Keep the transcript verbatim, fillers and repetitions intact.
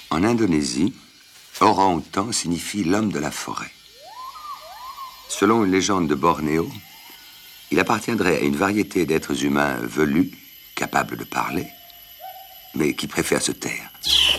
En Indonésie, orang-outan signifie l'homme de la forêt. Selon une légende de Bornéo, il appartiendrait à une variété d'êtres humains velus, capables de parler, mais qui préfèrent se taire.